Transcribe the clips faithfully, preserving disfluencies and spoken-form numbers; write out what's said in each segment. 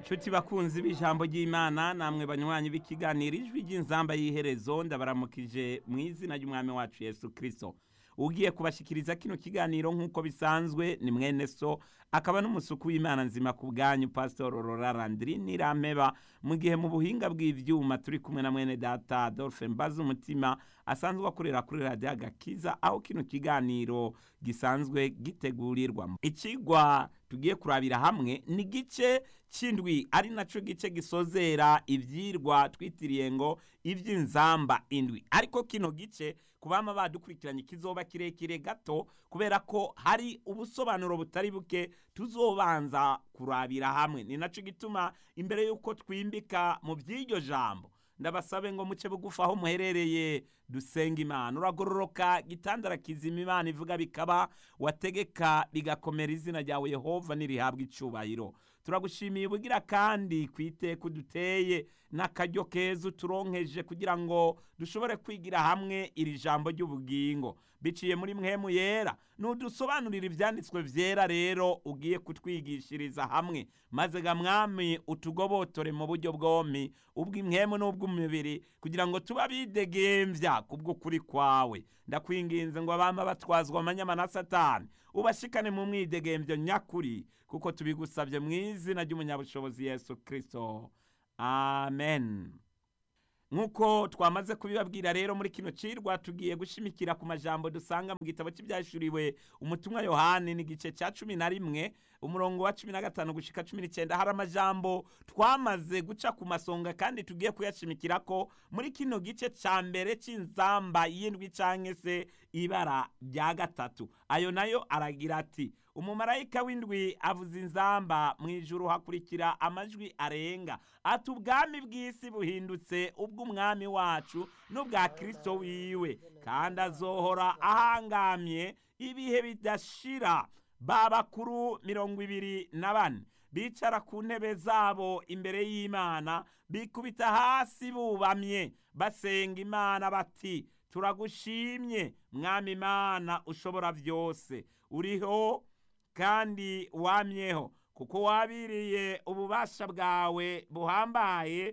Nshuti bakunzi b'ijambo ry'Imana namwe banywanyi b'ikiganiro ijwi ry'inzamba y'iherezo ndabaramukije mu izina ry'umwami wacu Yesu Kristo. Ugiye kubashikiriza kino kiganiro nk'uko bisanzwe ni mwene so akaba n'umusuku w'Imana nzima ku bwanyu Pastor Aurora Landry Nirampeba, mu gihe mu buhinga bw'ivyuma turi kumwe na mwene data Adolphe Mbaza umutima asanzwe akorera kuri Radio Agakiza, aho kino kiganiro gisanzwe gitegurirwa. Ikigwa tugiye kurabira hamwe ni gice cindwi ari naco gice gisozera ivyirwa twitiriye ngo ivy'inzamba indwi. Ariko kino gice kubama badukurikiranye kizoba kirekire gato kubera ko hari ubusobanuro butari buke tuzobanza kurabira hamwe. Ni naco gituma imbere yuko twimbika mu vy'iryo jambo ndabasabe ngo muce bugufa aho muherereye dusenga Imana. Uragororoka gitandara kizima Imana ivuga bikaba, wategeka bigakomera, izina ryawe Yehova nirihabwa icubahiro. Turagushimiye ubugira kandi kwiteka uduteye n'akaryo keza turonkeje kugira ngo dushobore kwigira hamwe iri jambo ry'ubugingo biciye muri mwemu yera. Nudusobanurira ivyanditswe vyera rero ugiye kutwigishiriza hamwe, maze ga mwami utugobotore mu buryo bwompi ubw'imwemu n'ubw'umubiri kugira ngo tuba bidegemvya kubwo kuri kwawe. Ndakwinginze ngo abama batwazwa amanyama na Satani ubashikane mu mwidegemvyo nyakuri, kuko tubigusabye mu izina ry'umunyabushobozi Yesu Kristo, amen. Nkuko twamaze kubibabwira rero muri kino cirwa tugiye gushimikira ku majambo dusanga mu gitabo cy'ibyashuriwe umutumwa Yohani n'igice cya cumi na rimwe umurongo wa cumi na gatanu gushika cumi n'icenda. Hari amajambo twamaze guca ku masonga kandi tugiye kuyashimikira ko muri kino gice ca mbere c'inzamba y'indwi canke se ibara rya gatatu. Ayo nayo aragira ati: umumarayika w'indwi avuza inzamba mu ijuru, hakurikira amajwi arenga ati ubwami bw'isi buhindutse ubw'umwami wacu n'ubwa Kristo wiwe, kandi azohora ahangamye ibihe bidashira. Babakuru mirongo ibiri na bane bicara ku ntebe zabo imbere y'Imana, bikubita hasi bubamye basenga Imana bati: turagushimye mwami Imana ushobora byose, uriho kandi wamyeho, kuko wabiriye ububasha bwawe buhambaye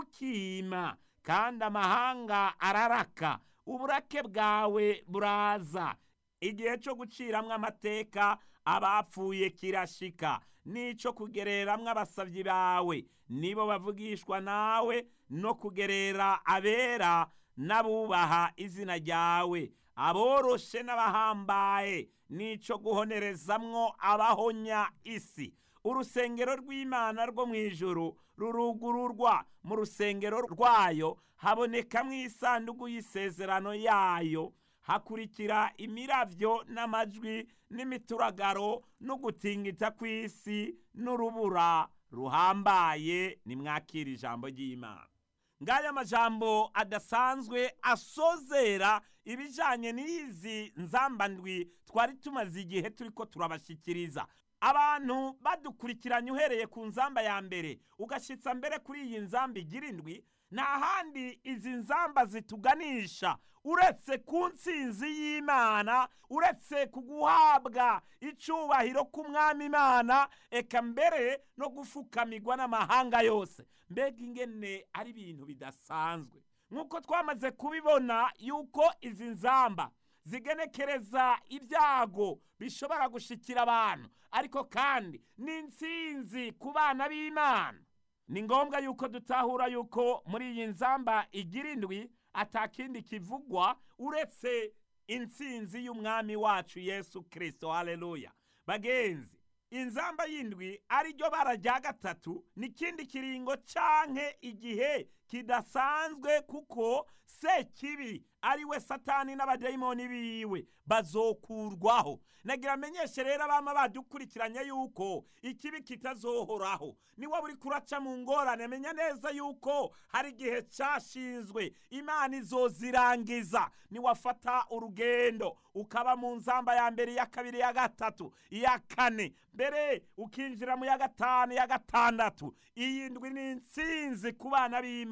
ukima, kandi amahanga araraka, uburake bwawe buraza. Igihe cyo guciramwo amateka abapfuye kirashika, nico kugereramwo abasavyi bawe nibo bavugishwa nawe, no kugerera abera n'abubaha izina ryawe, aboroshe n'abahambaye, nico guhonerezamwo abahonya isi. Urusengero rw'Imana rwo mw'ijuru rurugururwa, mu rusengero rwayo habonekamwo isanduku y'isezerano yayo, hakurikira imiravyo n'amajwi n'imituragaro n'ugutingita kw'isi n'urubura ruhambaye. Nimwakira ijambo ry'Imana. Ngaya majambo adasanzwe asozera ibijanye n'izi nzamba ndwi twari tumaze igihe turiko turabashikiriza. Abantu badukurikiranye uhereye ku nzamba ya mbere ugashitsa mbere kuri iyi nzamba igira indwi, nta handi izi nzamba zituganisha uretse ku ntsinzi y'Imana, uretse kuguhabwa icubahiro k'umwami Imana, eka mbere no gufukamirwa n'amahanga yose. Mbega ingene ari ibintu bidasanzwe, nk'uko twamaze kubibona yuko izi nzamba zigenekereza ibyago bishobora gushikira abantu, ariko kandi n'intsinzi ku bana b'Imana. Ni ngombwa yuko dutahura yuko muri iyi nzamba igira indwi atakindi kivugwa uretse intsinzi y'umwami wacu Yesu Kristo. Haleluya bagenzi, inzamba y'indwi ari ryo bara rya gatatu ni kindi kiringo canke igihe kidasanzwe, kuko Sekibi ari we Satani n'abadayimoni biwe bazokurwaho. Nagira amenyeshe rero abama badukurikiranye yuko ikibi kitazohoraho. Niwe buri kuraca mu ngorane, menya neza yuko hari igihe cashinzwe Imana izozirangiza. Niwafata urugendo ukaba mu nzamba ya mbere, ya kabiri, ya gatatu, ya kane, mbere ukinjira mu ya gatanu, ya gatandatu, iyi ndwi ni intsinzi ku bana b'Imana.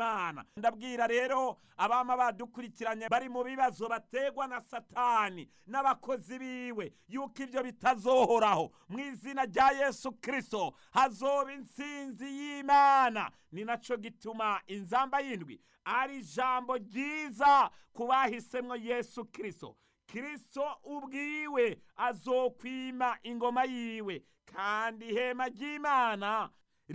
ry'Imana. Ndabwira rero abama badukurikiranye bari mu bibazo bategwa na Satani n'abakozi biwe yuko ibyo bitazohoraho. Mu izina rya Yesu Kristo hazoba intsinzi y'Imana. Ni naco gituma inzamba y'indwi ari ijambo ryiza ku bahisemwo Yesu Kristo. Kristo ubwiwe azokwima ingoma yiwe, kandi ihema ry'Imana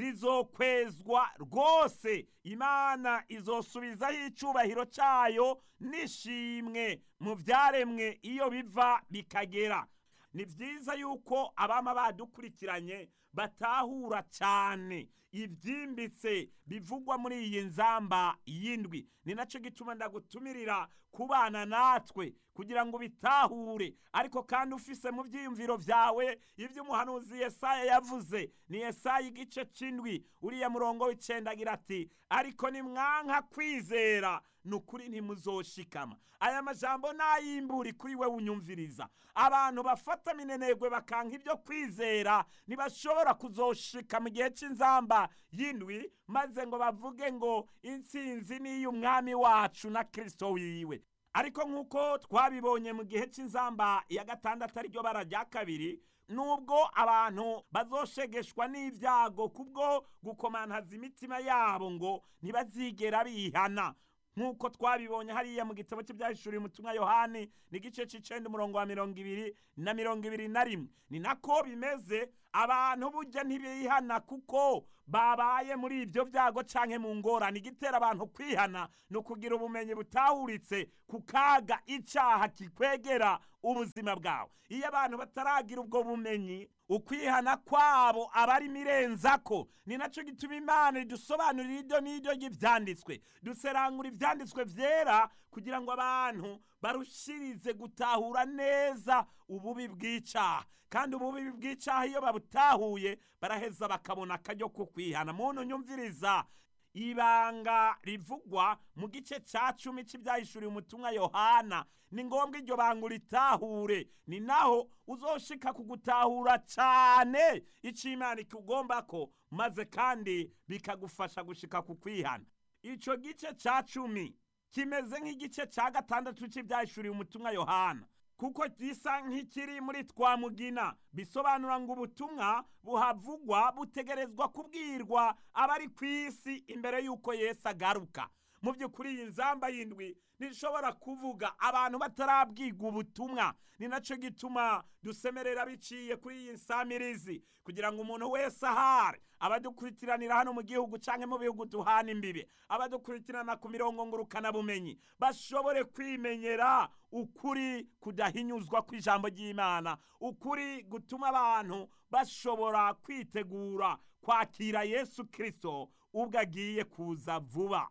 rizokwezwa rwose. Imana izosubizaho icubahiro cayo n'ishimwe mu vyaremwe iyo biva bikagera. Ni vyiza yuko abama badukurikiranye batahura cane ivyimbitse bivugwa muri iyi nzamba y'indwi. Ni naco gituma ndagutumirira kubana natwe kugira ngo bitahure, ariko kandi ufise mu vyiyumviro vyawe ivyo umuhanuzi Yesaya yavuze. Ni Yesaya igice c'indwi uriya murongo w'icenda agira ati, ariko nimwanka kwizera nukuri ntimuzoshikama. Aya majambo nayimburi kuri we unyumviriza. Abantu bafata minenegwe bakanka ibyo kwizera ntibashobora kuzoshika mu gihe c'inzamba y'indwi, maze ngo bavuge ngo intsinzi ni y'umwami wacu na Kristo wiwe. Ariko nk'uko twabibonye mu gihe c'inzamba ya gatandatu ariryo bara rya kabiri, nubwo abantu bazoshegeshwa n'ivyago kubwo gukomantaza imitima yabo ngo ntibazigera bihana, nk'uko twabibonye hariya mu gitabo cy'ibyahishuriwe umutumwa Yohani n'igice c'icenda umurongo wa mirongo ibiri na mirongo ibiri na rimwe. Ni nako bimeze, abantu burya ntibihana kuko babaye muri ibyo vyago canke mu ngorane. Igitera abantu kwihana no kugira ubumenyi butahuritse ku kaga icaha kikwegera ubuzima bwawe. Iyo abantu bataragira ubwo bumenyi, ukwihana kwabo aba ari mirenzako. Ni naco gituma Imana idusobanurira iryo n'iryo ry'ivyanditswe, duserangura ivyanditswe vyera kugira ngo abantu barushirize gutahura neza ububi bw'icaha. Kandi ububi bw'icaha iyo babutahuye baraheza bakabona akaryo ko kwihana. Muntu nyumviriza, ibanga rivugwa mu gice ca cumi c'ivyahishuriwe umutumwa Yohana, ni ngombwa iryo banga uritahure. Ni naho uzoshika kugutahura cane ico Imana ikugombako, maze kandi bikagufasha gushika ku kwihana. Ico gice ca cumi kimeze nk'igice ca gatandatu c'ivyahishuriwe umutumwa Yohana, kuko gisa nk'ikiri muri twamugina. Bisobanura ngo ubutumwa buhavugwa butegerezwa kubwirwa abari kw'isi imbere yuko Yesu agaruka. Mu by'ukuri iyi nzamba y'indwi ntishobora kuvuga abantu batarabwirwa ubutumwa. Ni naco gituma dusemerera biciye kuri iyi nsamirizi kugira ngo umuntu wese ahari, abadukurikiranira hano mu gihugu canke mu bihugu duhana imbibe, abadukurikirana ku mirongo ngurukana bumenyi, bashobore kwimenyera ukuri kudahinyuzwa kw'ijambo ry'Imana, ukuri gutuma abantu bashobora kwitegura kwakira Yesu Kristo ubwo agiye kuza vuba.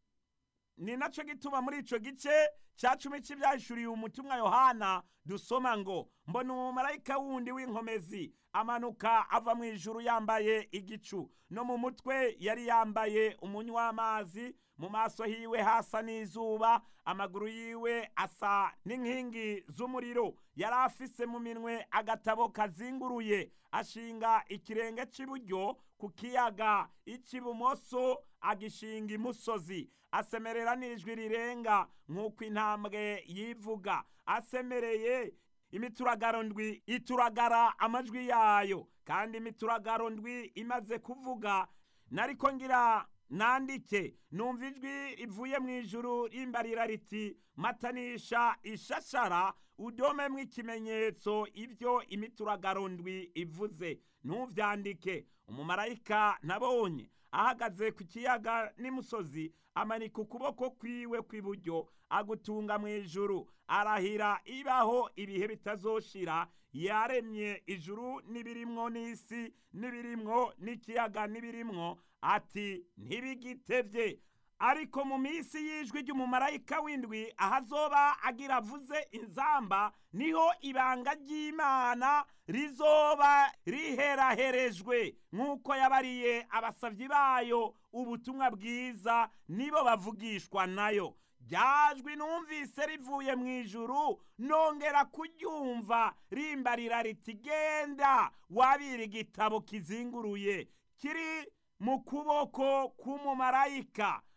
Ni naco gituma muri ico gice ca cumi c'ivyahishuriwe umutumwa Yohana dusoma ngo, mbona umumarayika wundi w'inkomezi amanuka ava mu ijuru yambaye igicu, no mu mutwe yari yambaye umunywa w'amazi, mu maso hiwe hasa n'izuba, amaguru yiwe asa n'inkingi z'umuriro. Yari afise mu minwe agatabo kazinguruye, ashinga ikirenge c'iburyo ku kiyaga, ic'ibumoso agishinga imusozi. Asemerera n'ijwi rirenga nk'uko intambwe yivuga. Asemereye imituragaro ndwi ituragara amajwi yayo, kandi imituragaro ndwi imaze kuvuga, nariko ngira nandike, numva ijwi rivuye mu ijuru rimbarira riti, matanisha ishashara udomemwo ikimenyetso ivyo imituragaro ndwi ivuze, ntuvyandike. Umumarayika nabonye ahagaze ku kiyaga n'imusozi, amanika ukuboko kwiwe kw'iburyo agutunga mu ijuru, arahira ibaho ibihe bitazoshira, yaremye ijuru n'ibirimwo n'isi n'ibirimwo n'ikiyaga n'ibirimwo, ati ntibigitevye. Ariko mu minsi y'ijwi ry'umumarayika w'indwi ahazoba agira avuze inzamba, niho ibanga ry'Imana rizoba riheraherejwe, nk'uko yabariye abasavyi bayo ubutumwa bwiza, nibo bavugishwa nayo. Ryajwi numvise rivuye mu ijuru, nongera kuryumva rimbarira riti, genda wabira igitabo kizinguruye kiri mu kuboko k'umumarayika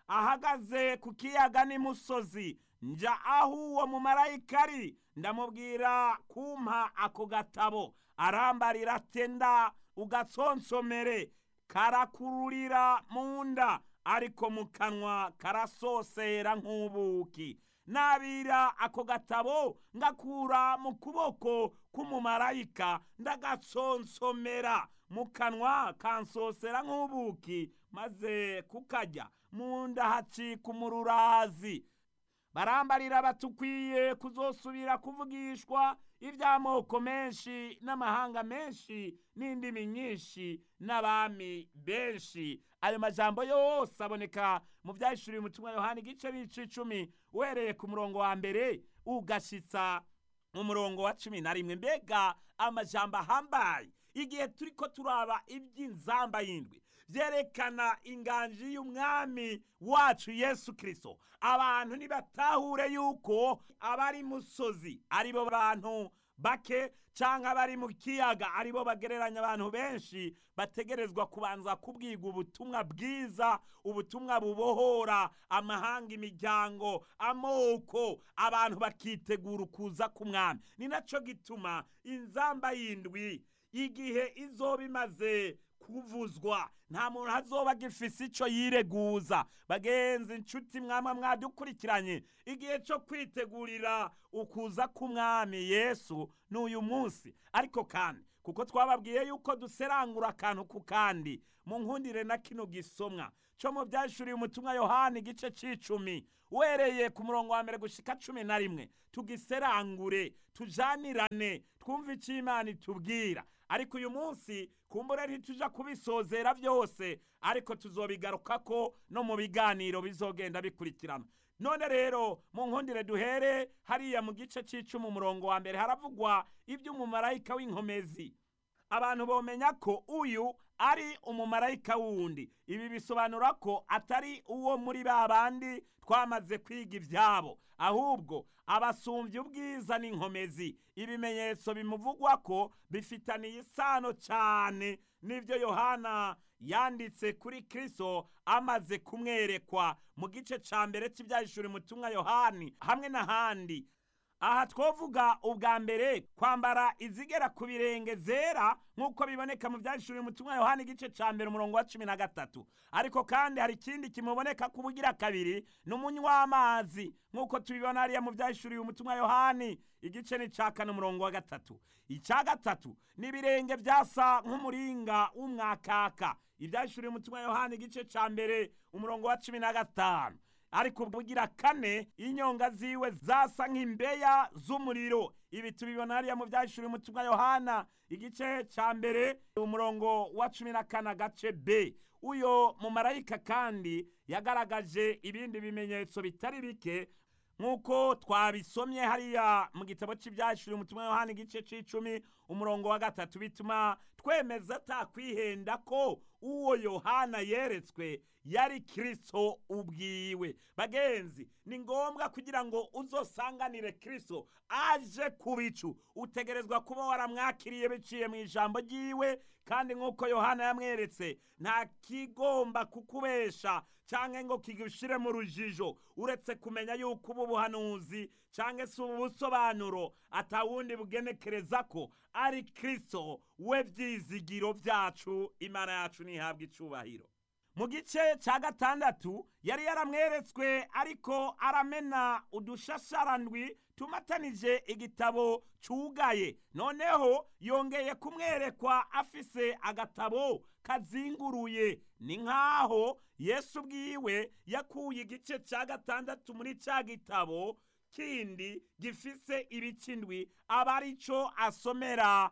ahagaze ku kiyaga n'imusozi, nja aho uwo mumarayika ari, ndamubwira kumpa ako gatabo. Arambarira atenda ugatsonsomere, karakururira mu nda, ariko mu kanwa karasosera nk'ubuki. Nabira ako gatabo ngakura mu kuboko k'umumarayika, ndagatsonsomera mu kanwa kansosera nk'ubuki, maze kukarya mu nda hacika umururazi. Barambarira batukwiye kuzosubira kuvugishwa iby'amoko menshi n'amahanga menshi n'indimi nyinshi n'abami benshi. Ayo majambo yose aboneka mu byahishuriwe umutumwa Yohana igice c'icumi uhereye ku murongo wa mbere ugashitsa mu murongo wa cumi na rimwe. Mbega amajambo ahambaye igihe turiko turaba iby'inzamba y'indwi vyerekana inganji y'umwami wacu Yesu Kristo. Abantu nibatahure yuko abari musozi aribo bantu bake canke abari mu kiyaga aribo bagereranya abantu benshi, bategerezwa kubanza kubwirwa ubutumwa bwiza, ubutumwa bubohora amahanga, imiryango, amoko, abantu bakitegura ukuza k'umwami. Ni naco gituma inzamba y'indwi igihe izoba imaze kuvuzwa nta muntu hazoba gifise ico yireguza. Bagenzi, inshuti, mwama mwadukurikiranye, igihe cyo kwitegurira ukuza k'umwami Yesu n'uyu munsi. Ariko kandi kuko twababwiye yuko duserangura akantu ku kandi, mu nkundire na kino gisomwa cyo mu byahishuriwe umutumwa Yohana igice c'icumi wereye ku murongo wa mbere gushika cumi na rimwe, tugiserangure tujanirane twumve icyo Imana itubwira. Ariko uyu munsi kumbure ntituja kubisozera byose, ariko tuzobigarukako no mu biganiro bizogenda bikurikirana. None rero mu nkundire duhere hariya mu gice c'icumi umurongo wa mbere, haravugwa iby'umumarayika w'inkomezi. Abantu bomenya ko uyu ari umumarayika wundi. Ibi bisobanura ko atari uwo muri ba bandi twamaze kwiga ibyabo, ahubwo abasumbye ubwiza n'inkomezi. Ibimenyetso bimuvugwa ko bifitaniye isano cyane n'ibyo Yohana yanditse kuri Kristo amaze kumwerekwa mu gice ca mbere cy'ibyahishuriwe umutumwa Yohani hamwe n'ahandi. Aha twovuga ubwa mbere kwambara izigera ku birenge zera nk'uko biboneka mu byahishuriwe umutumwa Yohana igice ca mbere umurongo wa cumi na gatatu. Ariko kandi hari ikindi kimuboneka ku bugira kabiri, n'umunywa amazi nk'uko tubibona hariya mu byahishuriwe umutumwa Yohani igice ni ca kane umurongo wa gatatu. Ica gatatu n'ibirenge byasa nk'umuringa w'umwakaka, ibyahishuriwe umutumwa Yohana igice ca mbere umurongo wa cumi na gatanu. Ariko bugira kane inyonga ziwe zasa nk'imbeya z'umuriro. Ibi tubibona hariya mu byahishuriwe umutumwa Yohana igice ca mbere umurongo wa cumi na kane gace B. Uyo mumarayika kandi yagaragaje ibindi bimenyetso bitari bike nk'uko twabisomye hariya mu gitabo cy'ibyahishuriwe umutumwa Yohana igice c'icumi umurongo wa gatatu, bituma twemeza atakwihenda ko uwo Yohana yeretswe yari Kristo ubwiwe. Bagenzi, ni ngombwa kugira ngo uzosanganire Kristo aje ku bicu, utegerezwa kuba waramwakiriye biciye mu ijambo ryiwe, kandi nk'uko Yohana yamweretse nta kigomba kukubesha canke ngo kigushire mu rujijo, uretse kumenya yuko ubu buhanuzi canke se ubu busobanuro atawundi bugenekereza ko ari Kristo we vyizigiro vyacu. Imana yacu nihabwa icubahiro. Mu gice ca gatandatu yari yaramweretswe ariko aramena udushasharandwi tumatanije igitabo cugaye. Noneho yongeye kumwerekwa afise agatabo kazinguruye. Ni nk'aho Yesu bwiwe yakuye igice ca gatandatu muri ca gitabo kindi gifise ibicindwi, aba arico asomera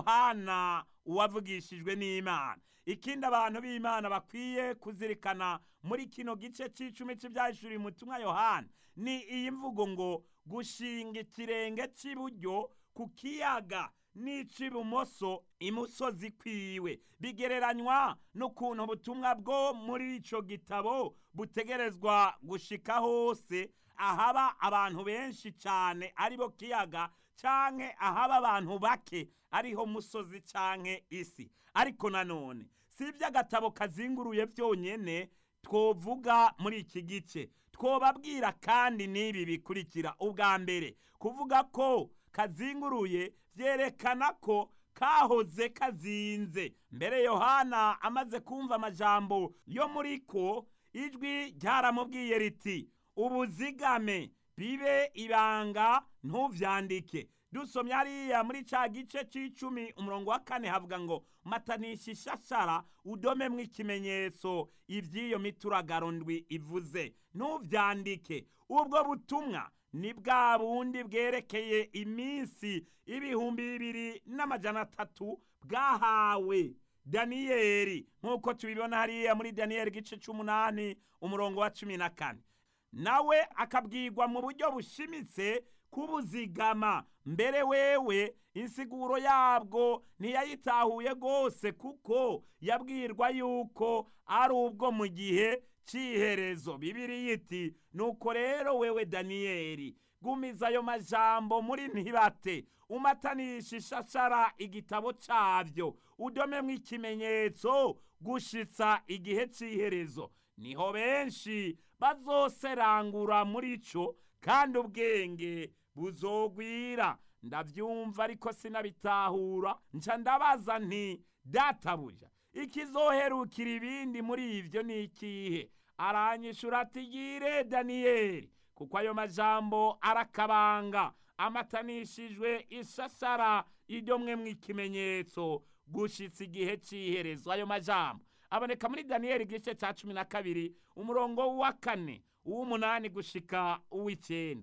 Yohana uwavugishijwe n'Imana. Ikindi abantu b'Imana bakwiye kuzirikana muri kino gice c'icumi cy'ibyahishuriwe umutumwa Yohana ni iyi mvugo ngo gushinga ikirenge cy'iburyo ku kiyaga n'ic'ibumoso imusozi kwiwe, bigereranywa n'ukuntu ubutumwa bwo muri ico gitabo butegerezwa gushika hose ahaba abantu benshi cyane aribo kiyaga, canke ahaba abantu bake ariho musozi canke isi. Ariko nanone si iby'agatabo kazinguruye byonyene twovuga muri iki gice twobabwira kandi n'ibi bikurikira. ubwa mbere, kuvuga ko kazinguruye vyerekana ko kahoze kazinze. mbere Yohana amaze kumva amajambo yo muri ko, ijwi ryaramubwiye riti ubuzigame bibe ibanga ntuvyandike. dusomye hariya muri ca gice c'icumi umurongo wa kane havuga ngo matanisha ishashara udomemwo ikimenyetso ivy'iyo mituragaro ndwi ivuze, ntuvyandike. ubwo butumwa ni bwa bundi bwerekeye iminsi ibihumbi bibiri n'amajana atatu bwahawe Daniyeli, nk'uko tubibona hariya muri Daniyeli gice c'umunani umurongo wa cumi na kane. nawe akabwirwa mu buryo bushimitse kubuzigama. mbere wewe insiguro yabwo ntiyayitahuye rwose, kuko yabwirwa yuko ari ubwo mu gihe c'iherezo. Bibiliya iti nuko rero wewe Daniyeli, gumiza ayo majambo muri ntibate, umatanisha ishashara igitabo cavyo, udomemwo ikimenyetso gushitsa igihe c'iherezo. niho benshi bazoserangura muri co, kandi ubwenge buzogwira. ndavyumva ariko sinabitahura, nca ndabaza nti databuja, ikizoherukira ibindi muri ivyo ni ikihe? aranyishura ati gire Daniyeli, kuko ayo majambo arakabanga, amatanishijwe ishashara idomwemwo ikimenyetso gushitsa igihe c'iherezo. ayo majambo aboneka muri Daniyeli igice ca cumi na kabiri umurongo wa kane, uw'umunani gushika uw'icenda.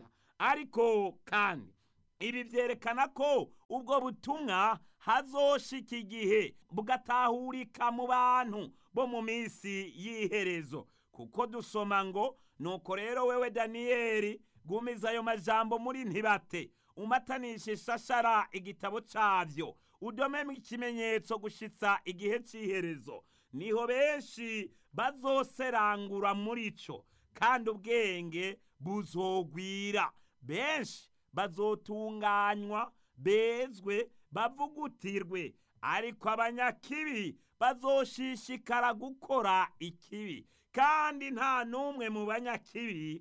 ariko kandi ibi vyerekana ko ubwo butumwa hazoshika igihe bugatahurika mu bantu bo mu minsi y'iherezo, kuko dusoma ngo nuko rero wewe Daniyeli, gumiza ayo majambo muri ntibate, umatanisha ishashara igitabo cavyo, udomemwo ikimenyetso gushitsa igihe c'iherezo. niho benshi bazoserangura muri co, kandi ubwenge buzogwira. benshi bazotunganywa, bezwe, bavugutirwe, ariko abanyakibi bazoshishikara gukora ikibi, kandi nta n'umwe mu banyakibi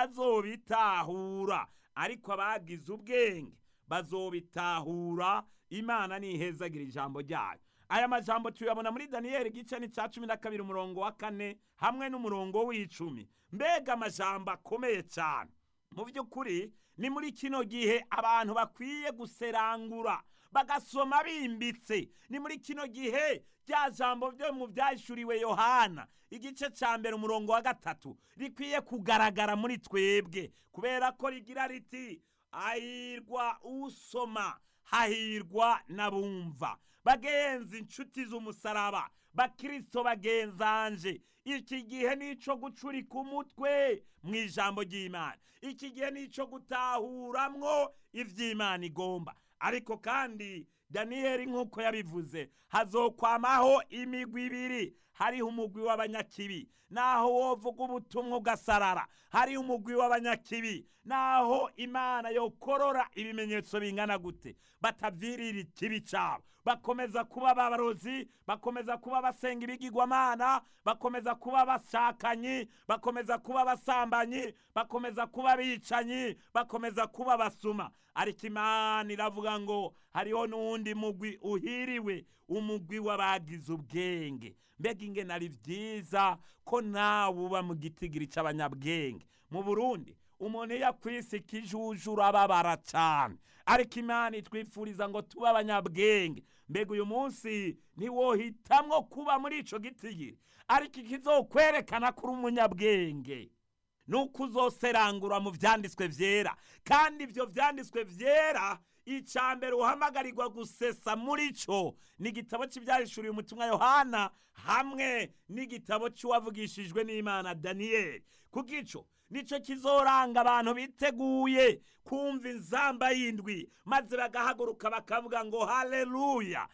azobitahura, ariko abagize ubwenge bazobitahura. imana nihezagira ijambo ryayo. aya majambo tuyabona muri Daniyeli igice ni ca cumi na kabiri umurongo wa kane hamwe n'umurongo w'icumi. mbega amajambo akomeye cyane. mu by'ukuri ni muri kino gihe abantu bakwiye guserangura bagasoma bimbitse. ni muri kino gihe rya jambo ryo mu vyahishuriwe Yohana igice ca mbere umurongo wa gatatu rikwiye kugaragara muri twebwe, kubera ko rigira riti hahirwa usoma, hahirwa n'abumva. bagenzi, inshuti z'umusaraba, bakristo bagenzanje, iki gihe nico gucurika umutwe mu ijambo ry'Imana. iki gihe nico gutahuramwo ivy'Imana igomba. ariko kandi Daniyeli nk'uko yabivuze, hazokwamaho imigwi ibiri. hariho umugwi w'abanyakibi, naho wovuga ubutumwa ugasarara. hariho umugwi w'abanyakibi, naho Imana yokorora ibimenyetso bingana gute, batavyirira ikibi cabo, bakomeza kuba abarozi, bakomeza kuba basenga ibigirwamana, bakomeza kuba abashakanyi, bakomeza kuba abasambanyi, bakomeza kuba abicanyi, bakomeza kuba abasuma. ariko Imana iravuga ngo hariho n'uwundi mugwi uhiriwe, umugwi w'abagize ubwenge. mbega ingene ari vyiza ko nawe uba mu gitigiri c'abanyabwenge. mu Burundi umuntu iyo akwise ikijuju urababara cane, ariko Imana itwifuriza ngo tube abanyabwenge. mbega uyu munsi ntiwohitamwo kuba muri ico gitigiri, ariko ikizokwerekana ko uri umunyabwenge nuko uzoserangura mu vyanditswe vyera. kandi ivyo vyanditswe vyera, ica mbere uhamagarirwa gusesa muri co ni igitabo c'ivyahishuriwe umutumwa Yohana hamwe n'igitabo c'uwavugishijwe n'Imana Daniyeli. kukico nico kizoranga abantu biteguye kumva inzamba y'indwi, maze bagahaguruka bakavuga ngo haleluya,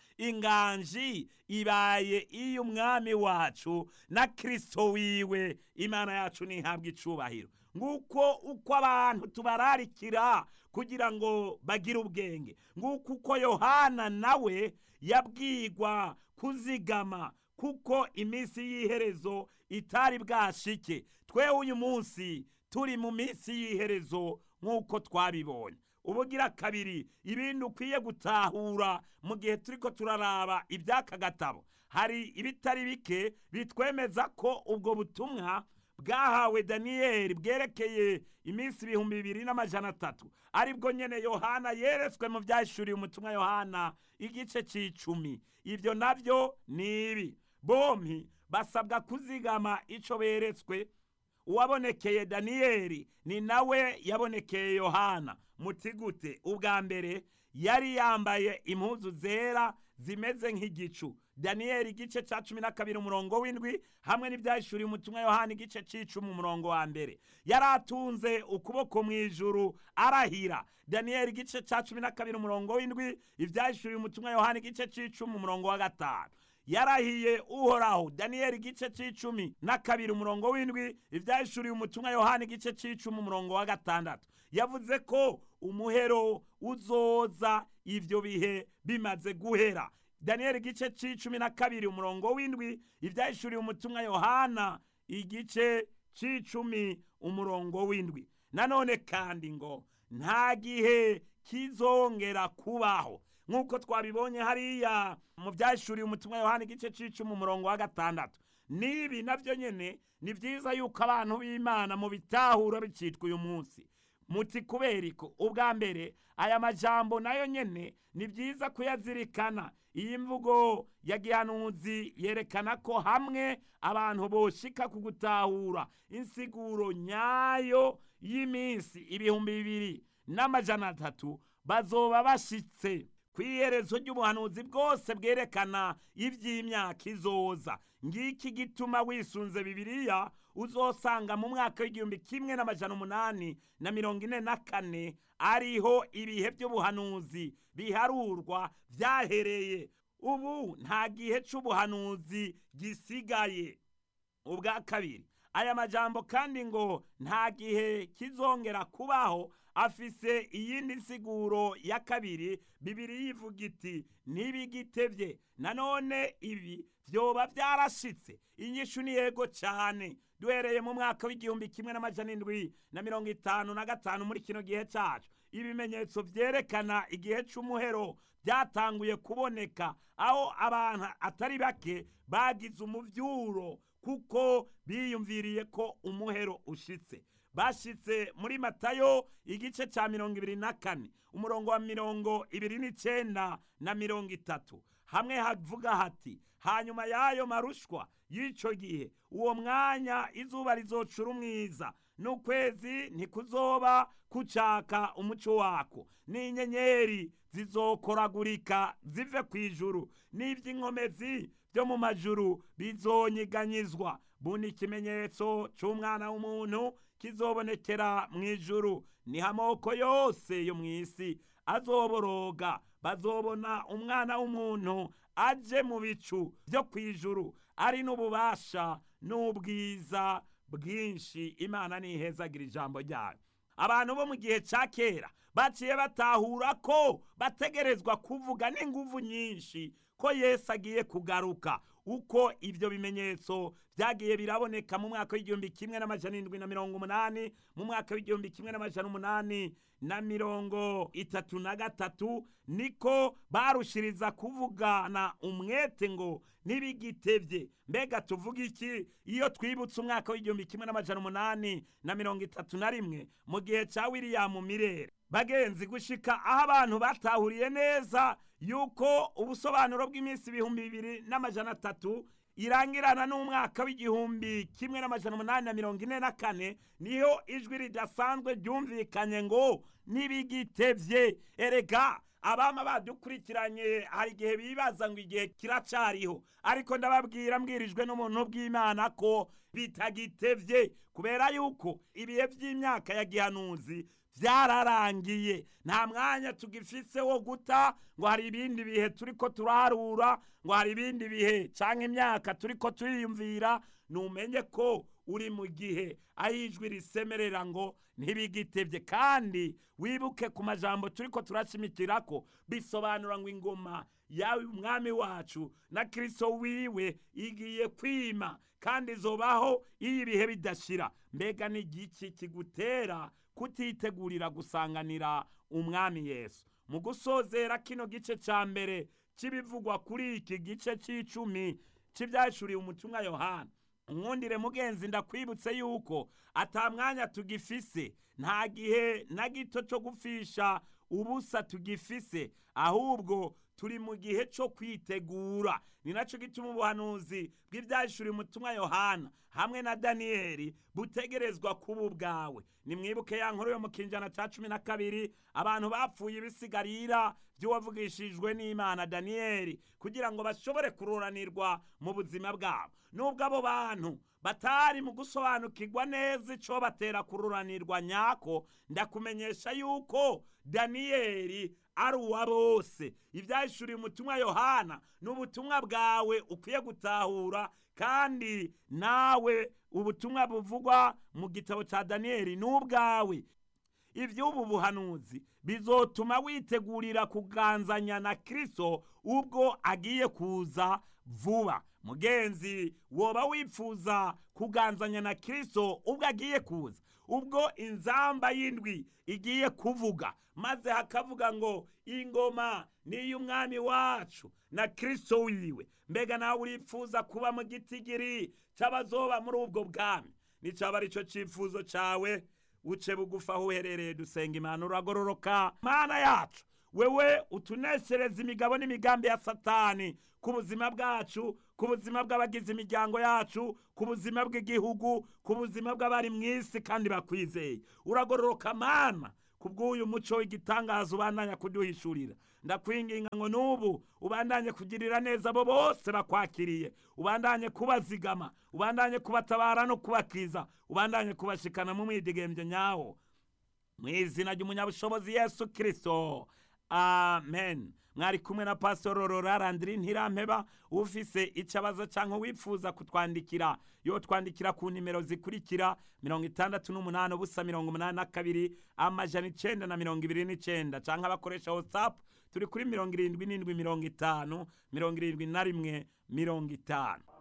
inganji ibaye iyo umwami wacu na Kristo wiwe. Imana yacu nihabwa icubahiro. nguko uko abantu tubararikira kugira ngo bagire ubwenge, nguko uko Yohana nawe yabwirwa kuzigama, kuko iminsi y'iherezo itari bwashike. Twewe uyu munsi turi mu minsi y'iherezo nk'uko twabibonye. Ubugira kabiri, ibintu ukwiye gutahura mu gihe turiko turaraba iby'aka gatabo, hari ibitari bike bitwemeza ko ubwo butumwa bwahawe Daniyeli bwerekeye iminsi ibihumbi bibiri n'amajana atatu aribwo nyene Yohana yeretswe mu vyahishuriye umutumwa Yohana igice c'icumi. Ivyo navyo ni ibi: bompi basabwa kuzigama ico beretswe. Uwabonekeye Daniyeli ni nawe yabonekeye Yohana. Muti gute? Ubwa mbere yari yambaye impuzu zera zimeze nk'igicu. Daniyeli igice ca cumi na kabiri umurongo w'indwi hamwe n'ivyahishuriye umutumwa Yohana igice c'icumi umurongo wa mbere. Yaratunze ukuboko mw'ijuru arahira. Daniyeli igice ca cumi na kabiri umurongo w'indwi, ivyahishuriye umutumwa Yohana igice c'icumi umurongo wa gatanu. Yarahiye Uhoraho. Daniyeli igice c'icumi na kabiri umurongo w'indwi, ivyahishuriye umutumwa Yohana igice c'icumi umurongo wa gatandatu. Yavuze ko umuhero uzoza ivyo bihe bimaze guhera. Daniyeli igice c'icumi na kabiri umurongo w'indwi, ivyahishuriye umutumwa Yohana igice c'icumi umurongo w'indwi. Nanone kandi ngo nta gihe kizongera kubaho, nk'uko twabibonye hariya mu vyahishuriye umutumwa Yohana igice c'icumi umurongo wa gatandatu. Nibi navyo nyene ni vyiza yuko abantu b'Imana mu bitahura bicitwa uyu munsi. Muti kuberiko? Ubwa mbere aya majambo nayo nyene ni vyiza kuyazirikana. Iyi mvugo ya gihanuzi yerekana ko hamwe abantu boshika ku gutahura insiguro nyayo y'iminsi ibihumbi bibiri n'amajana atatu, bazoba bashitse kw'iherezo ry'ubuhanuzi bwose bwerekana ivy'imyaka izoza. Ngiki gituma wisunze Bibiliya uzosanga mu mwaka w'igihumbi kimwe n'amajana umunani na mirongo ine na kane ariho ibihe by'ubuhanuzi biharurwa vyahereye. Ubu nta gihe c'ubuhanuzi gisigaye. Ubwa kabiri, aya majambo kandi ngo nta gihe kizongera kubaho afise iyindi nsiguro ya kabiri. Bibiliya ivuga iti ntibigitevye. Nanone ibi vyoba vyarashitse? Inyishu ni yego cane. Duhereye mu mwaka w'igihumbi kimwe n'amajana indwi na mirongo itanu na gatanu muri kino gihe cacu, ibimenyetso vyerekana igihe c'umuhero vyatanguye kuboneka, aho abantu atari bake bagize umuvyuro kuko biyumviriye ko umuhero ushitse. Bashitse muri Matayo igice ca mirongo ibiri na kane umurongo wa mirongo ibiri n'icenda na mirongo itatu, hamwe havuga hati: hanyuma y'ayo marushwa y'ico gihe, uwo mwanya izuba rizocura umwiza, n'ukwezi ntikuzoba kucaka umuco wako, n'inyenyeri zizokoragurika zive kw'ijuru, n'ivy'inkomezi vyo mu majuru bizonyiganyizwa. Buno ikimenyetso c'umwana w'umuntu kizobonekera mw'ijuru, niho amoko yose yo mw'isi azoboroga. Bazobona umwana w'umuntu aje mu bicu vyo kw'ijuru, ari n'ububasha n'ubwiza bwinshi. Imana nihezagira ijambo ryayo. Abantu bo mu gihe ca kera baciye batahura ko bategerezwa kuvuga n'inguvu nyinshi ko Yesu agiye kugaruka. Uko ivyo bimenyetso vyagiye biraboneka mu mwaka w'igihumbi kimwe n'amajana indwi na mirongo umunani, mu mwaka w'igihumbi kimwe n'amajana umunani na mirongo itatu na gatatu, niko barushiriza kuvugana umwete ngo ntibigitevye. Mbega tuvuga iki iyo twibutse umwaka w'igihumbi kimwe n'amajana umunani na mirongo itatu na rimwe mu gihe ca William Mirere? Bagenzi, gushika aho abantu batahuriye neza yuko ubusobanuro bw'iminsi ibihumbi bibiri n'amajana atatu irangirana n'umwaka w'igihumbi kimwe n'amajana umunani na mirongo ine na kane, niho ijwi ridasanzwe ryumvikanye ngo ntibigitevye. Erega abama badukurikiranye hari igihe bibaza ngo igihe kiracariho, ariko ndababwira mbwirijwe n'umuntu bw'Imana ko bitagitevye, kubera yuko ibihe vy'imyaka ya gihanuzi vyararangiye. Nta mwanya tugifise wo guta ngo hari ibindi bihe turiko turaharura, ngo hari ibindi bihe canke imyaka turiko turiyumvira. Numenye ko uri mu gihe aho ijwi risemerera ngo ntibigitevye. Kandi wibuke ku majambo turiko turashimikirako, bisobanura ngo ingoma yawe umwami wacu na Kristo wiwe igiye kwima kandi izobaho iyo ibihe bidashira. Mbega ni igiki kigutera kutitegurira gusanganira umwami Yesu? Mu gusozera kino gice ca mbere c'ibivugwa kuri iki gice c'icumi c'ivyahishuriwe umutumwa Yohana, nkundire mugenzi ndakwibutse yuko ata mwanya tugifise, nta gihe na gito co gupfisha ubusa tugifise, ahubwo turi mu gihe co kwitegura. Ni naco gituma ubuhanuzi bw'ivyahishuriwe umutumwa Yohana hamwe na Daniyeli butegerezwa kuba ubwawe. Nimwibuke ya nkuru yo mu kinjana ca cumi na kabiri, abantu bapfuye ibisigarira vy'uwavugishijwe n'Imana Daniyeli kugira ngo bashobore kuroranirwa mu buzima bwabo. Nubwo abo bantu batari mu gusobanukirwa neza ico batera kuroranirwa nyako, ndakumenyesha yuko Daniyeli ari uwa bose. Ivyahishuriwe umutumwa Yohana n'ubutumwa bwawe ukwiye gutahura, kandi nawe ubutumwa buvugwa mu gitabo ca Daniyeli n'ubwawe. Ivy'ubu buhanuzi bizotuma witegurira kuganzanya na Kristo ubwo agiye kuza vuba. Mugenzi, woba wipfuza kuganzanya na Kristo ubwo agiye kuza, ubwo inzamba y'indwi igiye kuvuga, maze hakavuga ngo ingoma ni y'umwami wacu na Kristo wiwe? Mbega nawe uripfuza kuba mu gitigiri c'abazoba muri ubwo bwami? Nicaba arico cifuzo cawe, uce bugufa aho uherereye dusenga Imana. Uragororoka Mana yacu, wewe utuneshereza imigabo n'imigambi ya Satani ku buzima bwacu, ku buzima bw'abagize imiryango yacu, ku buzima bw'igihugu, ku buzima bw'abari mw'isi kandi bakwizeye. Uragororoka Mana kubw'uyu muco w'igitangaza ubandanya kuduhishurira. Ndakwinginga ngo nubu ubandanye kugirira neza abo bose bakwakiriye, ubandanye kubazigama, ubandanye kubatabara no kubakiza, ubandanye kubashikana mu mwidegemvyo nyawo, mw'izina ry'umunyabushobozi Yesu Kristo, amen. Mwari kumwe na Pastor Aurora Landry Ntirampeba. Ufise icabazo canke wipfuza kutwandikira, yo twandikira ku nimero zikurikira: mirongo itandatu n'umunani ubusa mirongo umunani na kabiri amajana icenda na mirongo ibiri n'icenda, canke abakoresha WhatsApp turi kuri mirongo irindwi n'indwi mirongo itanu mirongo irindwi na rimwe mirongo itanu.